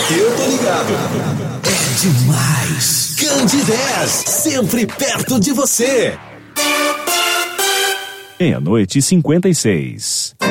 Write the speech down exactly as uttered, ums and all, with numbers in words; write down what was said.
Eu tô ligado. É demais. Candidez, sempre perto de você. Meia-noite e cinquenta e seis.